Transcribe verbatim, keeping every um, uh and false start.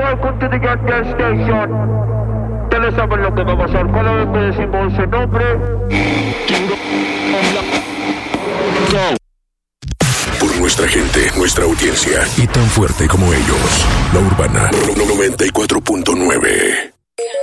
welcome to the Get There Station. Ustedes saben lo que va a pasar cada vez que decimos ese nombre. Por nuestra gente, nuestra audiencia y tan fuerte como ellos. La Urbana noventa y cuatro punto nueve.